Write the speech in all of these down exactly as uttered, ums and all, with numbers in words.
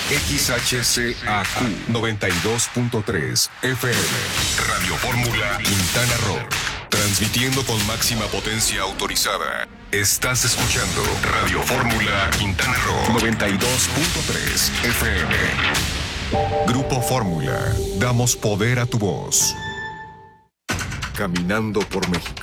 X H C A Q noventa y dos punto tres F M. Radio Fórmula Quintana Roo. Transmitiendo con máxima potencia autorizada. Estás escuchando Radio Fórmula Quintana Roo noventa y dos punto tres F M. Grupo Fórmula. Damos poder a tu voz. Caminando por México.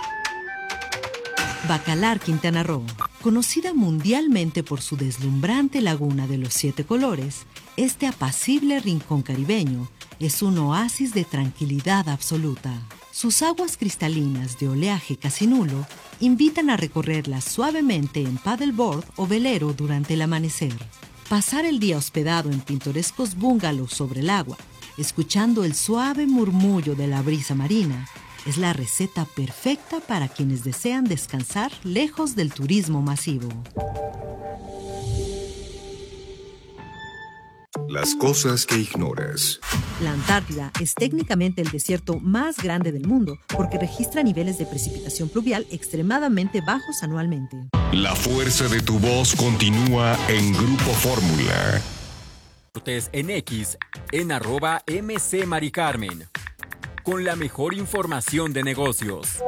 Bacalar, Quintana Roo, conocida mundialmente por su deslumbrante laguna de los siete colores, este apacible rincón caribeño es un oasis de tranquilidad absoluta. Sus aguas cristalinas de oleaje casi nulo invitan a recorrerlas suavemente en paddleboard o velero durante el amanecer. Pasar el día hospedado en pintorescos bungalows sobre el agua, escuchando el suave murmullo de la brisa marina, es la receta perfecta para quienes desean descansar lejos del turismo masivo. Las cosas que ignoras. La Antártida es técnicamente el desierto más grande del mundo porque registra niveles de precipitación pluvial extremadamente bajos anualmente. La fuerza de tu voz continúa en Grupo Fórmula. En X, en arroba M C Mari Carmen. Con la mejor información de negocios.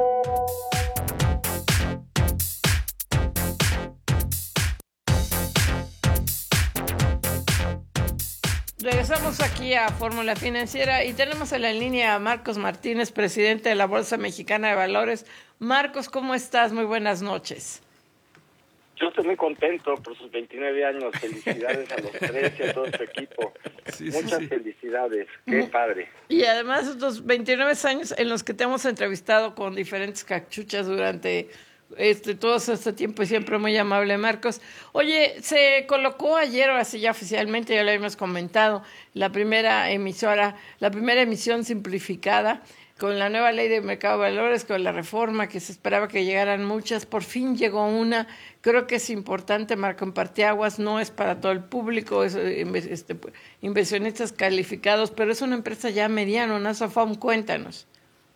Regresamos aquí a Fórmula Financiera y tenemos en la línea a Marcos Martínez, presidente de la Bolsa Mexicana de Valores. Marcos, ¿cómo estás? Muy buenas noches. Yo estoy muy contento por sus veintinueve años. Felicidades a los tres y a todo su equipo. Sí, Muchas sí, sí. felicidades. Qué padre. Y además estos veintinueve años en los que te hemos entrevistado con diferentes cachuchas durante este todo este tiempo y siempre muy amable, Marcos. Oye, se colocó ayer, o así ya oficialmente, ya lo habíamos comentado, la primera emisora, la primera emisión simplificada con la nueva ley de mercado de valores, con la reforma que se esperaba que llegaran muchas, por fin llegó una. Creo que es importante, Marco, en parteaguas, no es para todo el público, es este, inversionistas calificados, pero es una empresa ya mediana, una Sofom, cuéntanos.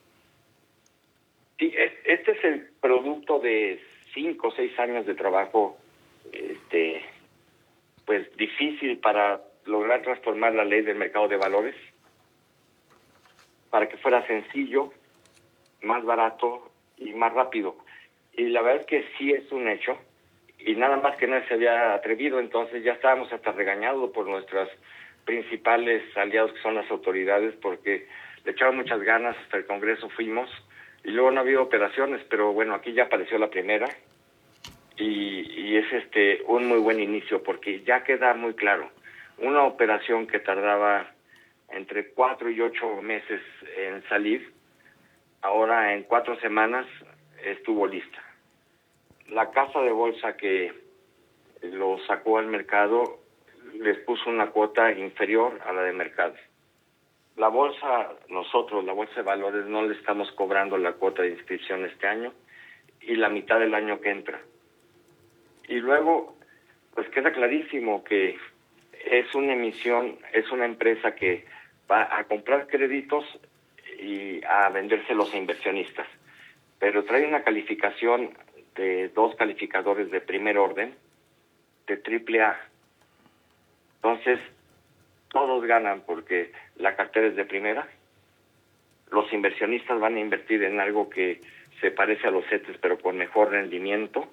Sí, este es el producto de cinco o seis años de trabajo, este, pues difícil para lograr transformar la ley del mercado de valores, para que fuera sencillo, más barato y más rápido. Y la verdad es que sí es un hecho, y nada más que nadie se había atrevido, entonces ya estábamos hasta regañados por nuestros principales aliados, que son las autoridades, porque le echaron muchas ganas, hasta el Congreso fuimos, y luego no ha habido operaciones, pero bueno, aquí ya apareció la primera, y, y es este un muy buen inicio, porque ya queda muy claro, una operación que tardaba entre cuatro y ocho meses en salir, ahora en cuatro semanas estuvo lista. La casa de bolsa que lo sacó al mercado les puso una cuota inferior a la de mercado. La bolsa, nosotros, la bolsa de valores, no le estamos cobrando la cuota de inscripción este año y la mitad del año que entra. Y luego, pues queda clarísimo que es una emisión, es una empresa que va a comprar créditos y a vendérselos a inversionistas. Pero trae una calificación de dos calificadores de primer orden, de triple A. Entonces, todos ganan porque la cartera es de primera. Los inversionistas van a invertir en algo que se parece a los C E T E S, pero con mejor rendimiento.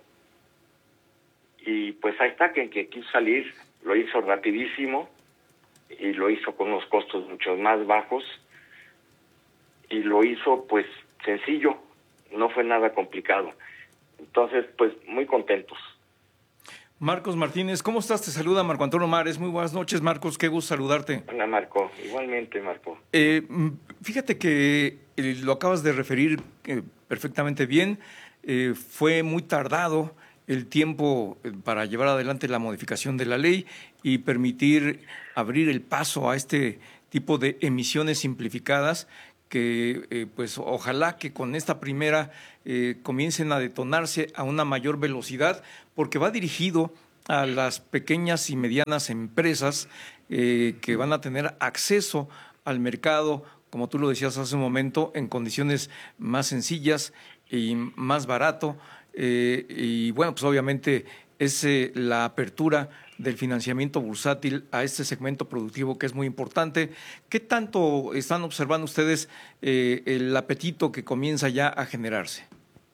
Y pues ahí está, que, que quiso salir, lo hizo rapidísimo, y lo hizo con unos costos mucho más bajos, y lo hizo pues sencillo, no fue nada complicado. Entonces, pues muy contentos. Marcos Martínez, ¿cómo estás? Te saluda Marco Antonio Mares. Muy buenas noches, Marcos, qué gusto saludarte. Hola, Marco. Igualmente, Marco. Eh, fíjate que eh, lo acabas de referir eh, perfectamente bien. Eh, fue muy tardado el tiempo para llevar adelante la modificación de la ley y permitir abrir el paso a este tipo de emisiones simplificadas que eh, pues ojalá que con esta primera eh, comiencen a detonarse a una mayor velocidad, porque va dirigido a las pequeñas y medianas empresas eh, que van a tener acceso al mercado, como tú lo decías hace un momento, en condiciones más sencillas y más barato. Eh, y bueno, pues obviamente es eh, la apertura del financiamiento bursátil a este segmento productivo que es muy importante. ¿Qué tanto están observando ustedes eh, el apetito que comienza ya a generarse?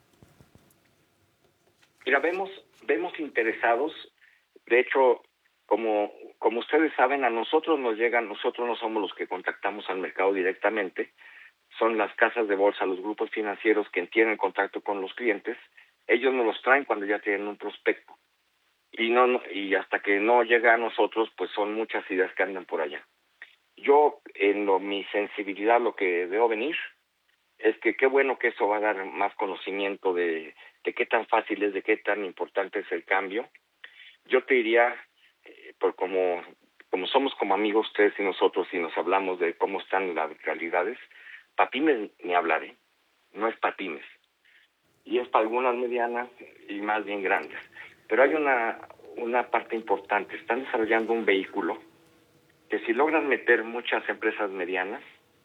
Mira, vemos, vemos interesados. De hecho, como, como ustedes saben, a nosotros nos llegan, nosotros no somos los que contactamos al mercado directamente, son las casas de bolsa, los grupos financieros que tienen contacto con los clientes. Ellos nos los traen cuando ya tienen un prospecto. Y no y hasta que no llega a nosotros, pues son muchas ideas que andan por allá. Yo, en lo, mi sensibilidad, lo que debo venir, es que qué bueno que eso va a dar más conocimiento de, de qué tan fácil es, de qué tan importante es el cambio. Yo te diría, eh, por como, como somos como amigos ustedes y nosotros y nos hablamos de cómo están las realidades, para pymes ni hablar, ¿eh? No es para pymes. Y es para algunas medianas y más bien grandes. Pero hay una, una parte importante. Están desarrollando un vehículo que si logran meter muchas empresas medianas,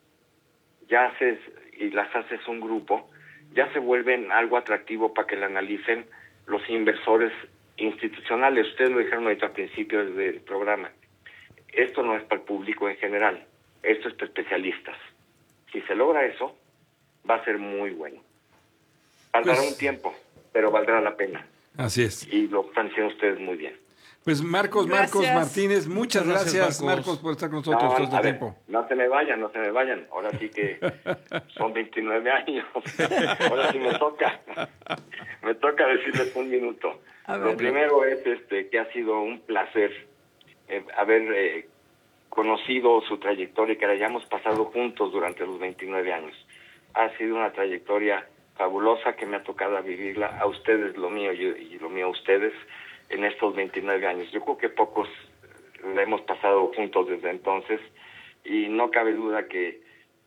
ya haces, y las haces un grupo, ya se vuelven algo atractivo para que la analicen los inversores institucionales. Ustedes lo dijeron ahorita al principio del programa. Esto no es para el público en general, esto es para especialistas. Si se logra eso, va a ser muy bueno. Valdrá pues, un tiempo, pero valdrá la pena. Así es. Y lo están haciendo ustedes muy bien. Pues Marcos, gracias. Marcos Martínez, muchas, muchas gracias, gracias Marcos. Marcos, por estar con nosotros no, todo este ver, tiempo. No se me vayan, no se me vayan. Ahora sí que son veintinueve años. Ahora sí me toca. Me toca decirles un minuto. Lo primero es este que ha sido un placer eh, haber eh, conocido su trayectoria y que la hayamos pasado juntos durante los veintinueve años. Ha sido una trayectoria fabulosa que me ha tocado vivirla, a ustedes lo mío y, y lo mío a ustedes en estos veintinueve años. Yo creo que pocos la hemos pasado juntos desde entonces y no cabe duda que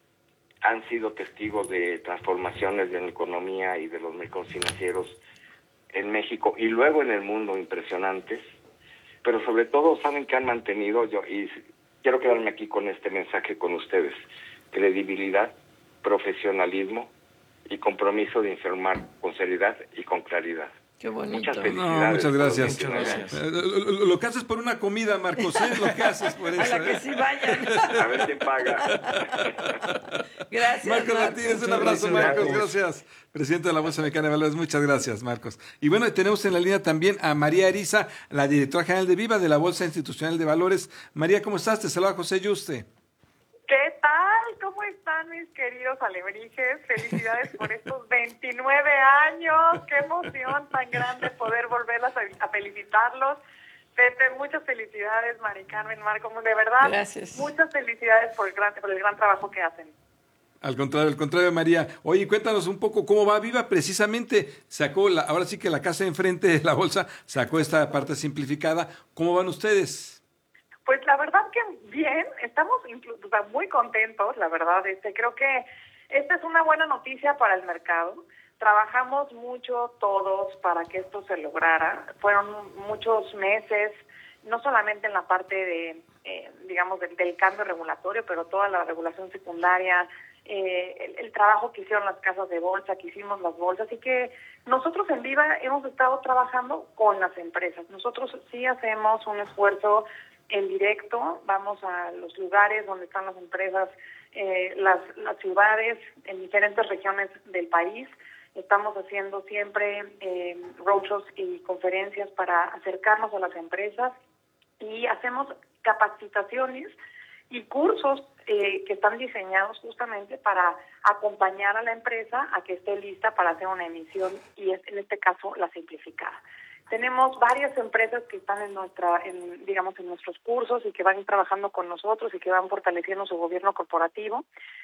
han sido testigos de transformaciones de la economía y de los mercados financieros en México y luego en el mundo impresionantes, pero sobre todo saben que han mantenido, yo y quiero quedarme aquí con este mensaje con ustedes, credibilidad, profesionalismo y compromiso de informar con seriedad y con claridad. Qué bonito. Muchas felicidades. No, muchas gracias. Muchas gracias. Eh, lo, lo que haces por una comida, Marcos, ¿eh? Lo que haces por eso. A la que ¿eh? sí vayan. A ver quién paga. Gracias, Marcos Martínez, un abrazo, Marcos, gracias. Presidente de la Bolsa Mexicana de Valores, muchas gracias, Marcos. Y bueno, tenemos en la línea también a María Eriza, la directora general de Viva de la Bolsa Institucional de Valores. María, ¿cómo estás? Te saluda José Yuste. ¿Qué tal? ¿Cómo están mis queridos alebrijes? Felicidades por estos veintinueve años. Qué emoción tan grande poder volverlas a, a felicitarlos. Pepe, muchas felicidades, Mari Carmen, Marco, de verdad. Gracias. Muchas felicidades por el gran, por el gran trabajo que hacen. Al contrario, al contrario, María. Oye, cuéntanos un poco cómo va Viva. Precisamente sacó, la, ahora sí que la casa de enfrente de la bolsa sacó esta parte simplificada. ¿Cómo van ustedes? Pues la verdad que bien, estamos incluso, o sea, muy contentos, la verdad. Este, creo que esta es una buena noticia para el mercado. Trabajamos mucho todos para que esto se lograra. Fueron muchos meses, no solamente en la parte de, eh, digamos, del, del cambio regulatorio, pero toda la regulación secundaria, eh, el, el trabajo que hicieron las casas de bolsa, que hicimos las bolsas, y que nosotros en Viva hemos estado trabajando con las empresas. Nosotros sí hacemos un esfuerzo en directo, vamos a los lugares donde están las empresas, eh, las, las ciudades en diferentes regiones del país. Estamos haciendo siempre eh, roadshows y conferencias para acercarnos a las empresas y hacemos capacitaciones y cursos eh, que están diseñados justamente para acompañar a la empresa a que esté lista para hacer una emisión y es, en este caso la simplificada. Tenemos varias empresas que están en nuestra, en, digamos, en nuestros cursos y que van trabajando con nosotros y que van fortaleciendo su gobierno corporativo.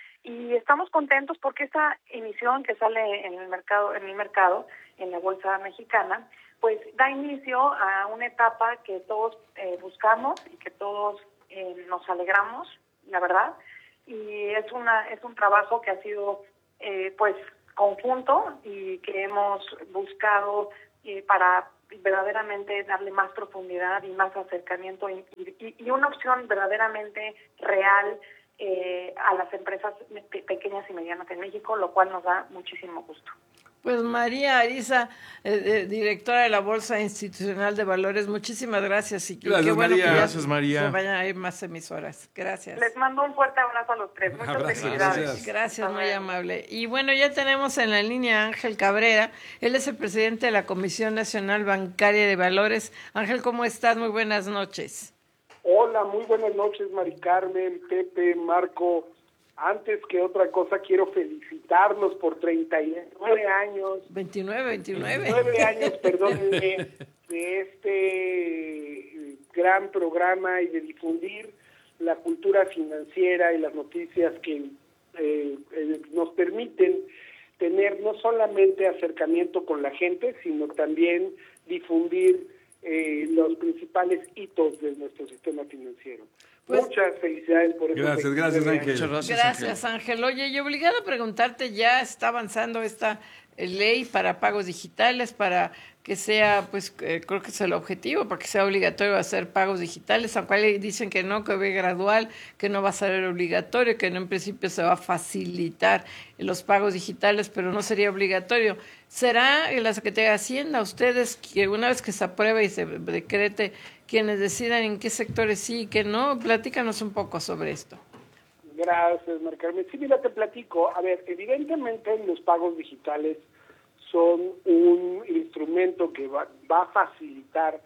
Y estamos contentos porque esta emisión que sale en el mercado, en el mercado, en la bolsa mexicana, pues da inicio a una etapa que todos eh, buscamos y que todos eh, nos alegramos, la verdad. Y es una, es un trabajo que ha sido, eh, pues, conjunto y que hemos buscado eh, para verdaderamente darle más profundidad y más acercamiento y, y, y una opción verdaderamente real eh, a las empresas pe- pequeñas y medianas en México, lo cual nos da muchísimo gusto. Pues María Ariza, eh, eh, directora de la Bolsa Institucional de Valores, muchísimas gracias. Y gracias, qué bueno María. que ya Gracias, María. se vayan a ir más emisoras. Gracias. Les mando un fuerte abrazo a los tres. Muchas Abrazo, felicidades. gracias. Gracias, muy Hasta amable. Y bueno, ya tenemos en la línea a Ángel Cabrera. Él es el presidente de la Comisión Nacional Bancaria de Valores. Ángel, ¿cómo estás? Muy buenas noches. Hola, muy buenas noches, Mari Carmen, Pepe, Marco. Antes que otra cosa, quiero felicitarlos por treinta y nueve años. veintinueve, veintinueve. veintinueve años, perdónenme, de este gran programa y de difundir la cultura financiera y las noticias que eh, eh, nos permiten tener no solamente acercamiento con la gente, sino también difundir eh, los principales hitos de nuestro sistema financiero. Pues, muchas felicidades por eso. Gracias, gracias, Ángel. Muchas gracias, Gracias, Ángel. Oye, y obligado a preguntarte, ya está avanzando esta eh, ley para pagos digitales, para que sea, pues eh, creo que es el objetivo, para que sea obligatorio hacer pagos digitales, aunque dicen que no, que ve gradual, que no va a ser obligatorio, que no, en principio se va a facilitar los pagos digitales, pero no sería obligatorio. ¿Será en la Secretaría de Hacienda, ustedes, que una vez que se apruebe y se decrete, quienes decidan en qué sectores sí y qué no? Platícanos un poco sobre esto. Gracias, Mar Carmen. Sí, mira, te platico. A ver, evidentemente los pagos digitales son un instrumento que va, va a facilitar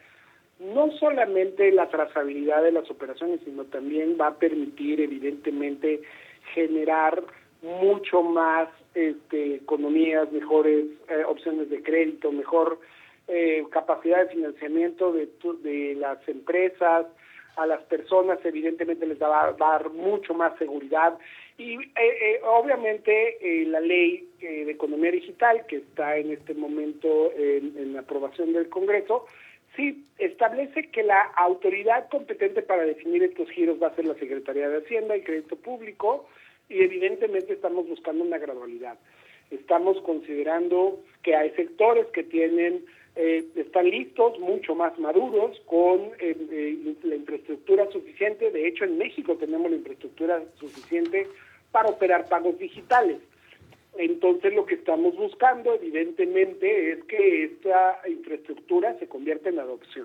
no solamente la trazabilidad de las operaciones, sino también va a permitir, evidentemente, generar mucho más este, economías, mejores eh, opciones de crédito, mejor eh, capacidad de financiamiento de, de las empresas. A las personas evidentemente les va a dar mucho más seguridad y eh, eh, obviamente eh, la ley eh, de economía digital que está en este momento en, en la aprobación del Congreso sí establece que la autoridad competente para definir estos giros va a ser la Secretaría de Hacienda y Crédito Público y evidentemente estamos buscando una gradualidad. Estamos considerando que hay sectores que tienen Eh, están listos, mucho más maduros, con eh, eh, la infraestructura suficiente. De hecho, en México tenemos la infraestructura suficiente para operar pagos digitales. Entonces, lo que estamos buscando, evidentemente, es que esta infraestructura se convierta en adopción.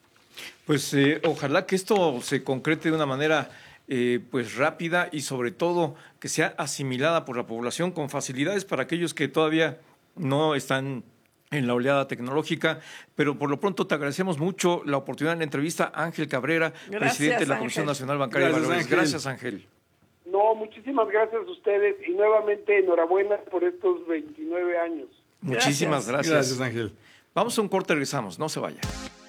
Pues eh, ojalá que esto se concrete de una manera eh, pues rápida y sobre todo que sea asimilada por la población con facilidades para aquellos que todavía no están en la oleada tecnológica, pero por lo pronto te agradecemos mucho la oportunidad de la entrevista. Ángel Cabrera, Gracias, presidente de la Ángel. Comisión Nacional Bancaria Gracias, de Valores. Ángel. Gracias, Ángel. No, muchísimas gracias a ustedes y nuevamente enhorabuena por estos veintinueve años. Muchísimas gracias. Gracias, Ángel. Vamos a un corte, regresamos, no se vaya.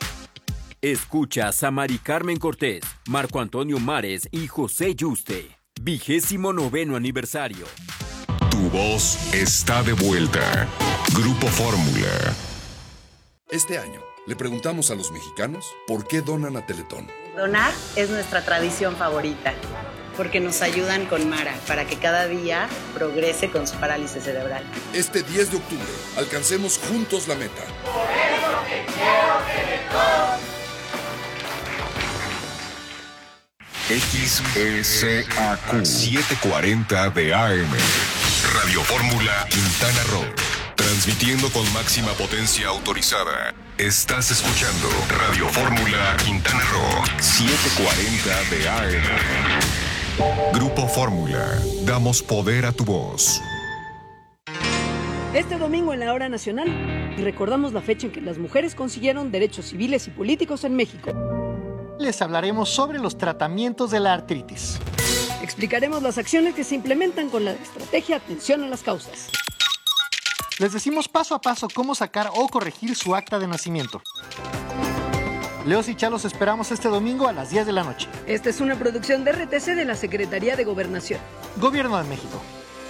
Escuchas a Mari Carmen Cortés, Marco Antonio Mares y José Yuste. Vigésimo noveno aniversario. Tu voz está de vuelta. Grupo Fórmula. Este año le preguntamos a los mexicanos por qué donan a Teletón. Donar es nuestra tradición favorita, porque nos ayudan con Mara para que cada día progrese con su parálisis cerebral. Este diez de octubre, alcancemos juntos la meta. Por eso te quiero Teletón. X S A Q setecientos cuarenta de A M. Radio Fórmula Quintana Roo. Transmitiendo con máxima potencia autorizada. Estás escuchando Radio Fórmula Quintana Roo setecientos cuarenta de A M. Grupo Fórmula. Damos poder a tu voz. Este domingo en la Hora Nacional recordamos la fecha en que las mujeres consiguieron derechos civiles y políticos en México. Les hablaremos sobre los tratamientos de la artritis. Explicaremos las acciones que se implementan con la estrategia Atención a las Causas. Les decimos paso a paso cómo sacar o corregir su acta de nacimiento. Leos y Chá los esperamos este domingo a las diez de la noche. Esta es una producción de R T C de la Secretaría de Gobernación. Gobierno de México.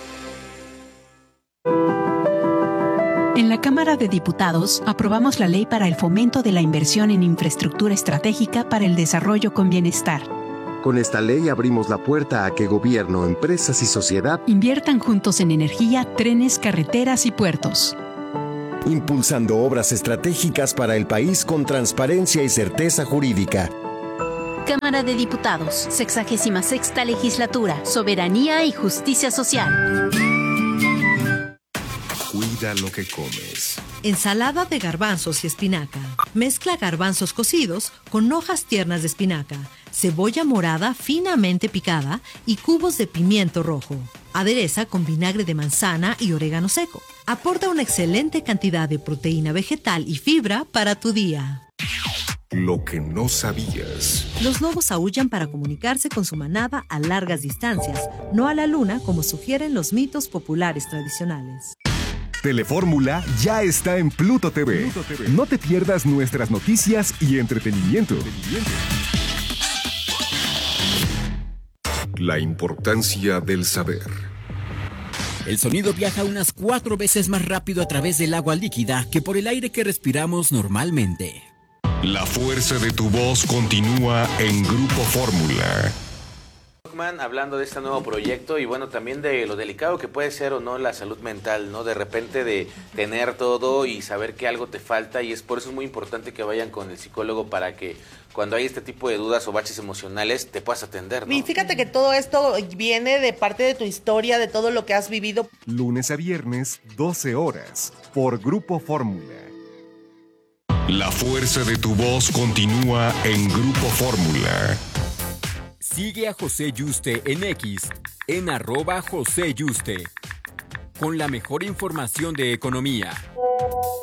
En la Cámara de Diputados aprobamos la Ley para el Fomento de la Inversión en Infraestructura Estratégica para el Desarrollo con Bienestar. Con esta ley abrimos la puerta a que gobierno, empresas y sociedad inviertan juntos en energía, trenes, carreteras y puertos, impulsando obras estratégicas para el país con transparencia y certeza jurídica. Cámara de Diputados, sexagésima sexta Legislatura, Soberanía y Justicia Social. Cuida Cuida lo que comes. Ensalada de garbanzos y espinaca. Mezcla garbanzos cocidos con hojas tiernas de espinaca, cebolla morada finamente picada y cubos de pimiento rojo. Adereza con vinagre de manzana y orégano seco. Aporta una excelente cantidad de proteína vegetal y fibra para tu día. Lo que no sabías. Los lobos aúllan para comunicarse con su manada a largas distancias, no a la luna como sugieren los mitos populares tradicionales. Telefórmula ya está en Pluto T V. Pluto T V. No te pierdas nuestras noticias y entretenimiento. La importancia del saber. El sonido viaja unas cuatro veces más rápido a través del agua líquida que por el aire que respiramos normalmente. La fuerza de tu voz continúa en Grupo Fórmula. Hablando de este nuevo proyecto y bueno, también de lo delicado que puede ser o no la salud mental, ¿no? De repente de tener todo y saber que algo te falta, y es por eso es muy importante que vayan con el psicólogo para que cuando hay este tipo de dudas o baches emocionales te puedas atender, ¿no? Y fíjate que todo esto viene de parte de tu historia, de todo lo que has vivido. Lunes a viernes, doce horas, por Grupo Fórmula. La fuerza de tu voz continúa en Grupo Fórmula. Sigue a José Yuste en X, en arroba José Yuste, con la mejor información de economía,